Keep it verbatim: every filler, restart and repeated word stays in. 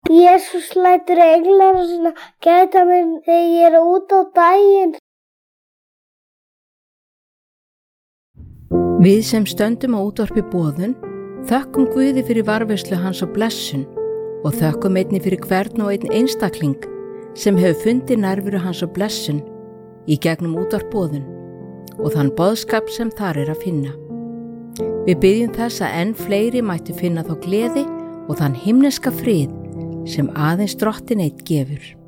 Jesús lætur englana sína gæta mín þegar ég er út á daginn. Við sem stöndum á útvarpi Boðun þökkum Guði fyrir varðveislu hans og blessun og þökkum einnig fyrir hvern og einn einstakling sem hefur fundið nærveru hans og blessun í gegnum útvarp Boðun og þann boðskap sem þar er að finna. Við biðjum þess að enn fleiri mættu finna þá gleði og þann himneska frið sem aðeins Drottinn einn gefur.